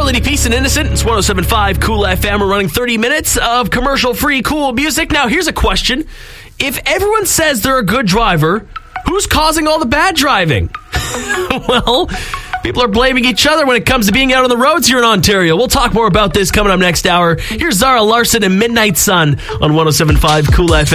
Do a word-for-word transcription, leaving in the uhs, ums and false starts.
Melody, Peace and Innocent. It's one oh seven point five Cool F M. We're running thirty minutes of commercial-free cool music. Now, here's a question. If everyone says they're a good driver, who's causing all the bad driving? Well, people are blaming each other when it comes to being out on the roads here in Ontario. We'll talk more about this coming up next hour. Here's Zara Larsson and Midnight Sun on one oh seven point five Cool F M.